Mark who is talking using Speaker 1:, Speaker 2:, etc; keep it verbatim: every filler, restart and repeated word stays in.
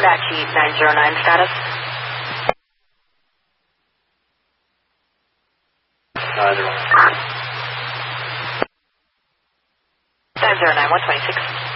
Speaker 1: Apache nine zero nine status.
Speaker 2: nine zero nine.
Speaker 1: nine zero nine, one twenty-six.